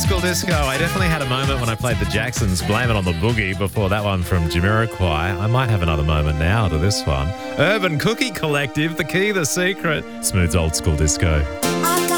school disco. I definitely had a moment when I played the Jacksons, Blame It on the Boogie, before that one from Jamiroquai. I might have another moment now to this one. Urban Cookie Collective, The Key, The Secret. Smooth's old school disco.